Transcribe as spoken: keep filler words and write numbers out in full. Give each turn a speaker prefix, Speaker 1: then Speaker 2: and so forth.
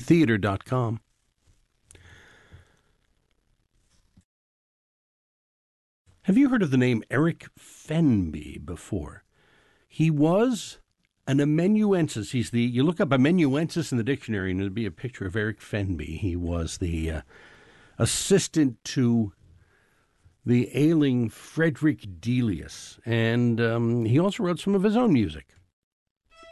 Speaker 1: theater dot com. Have you heard of the name Eric Fenby before? He was an amanuensis. He's the, you look up amanuensis in the dictionary and there'll be a picture of Eric Fenby. He was the uh, assistant to the ailing Frederick Delius. And um, he also wrote some of his own music.